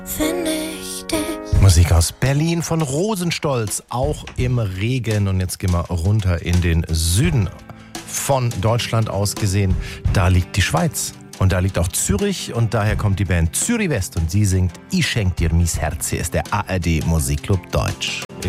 finde ich dich. Musik aus Berlin von Rosenstolz, auch im Regen. Und jetzt gehen wir runter in den Süden von Deutschland aus gesehen. Da liegt die Schweiz und da liegt auch Zürich und daher kommt die Band Zürich West und sie singt Ich schenk dir mies Herz. Hier ist der ARD Musikclub Deutsch.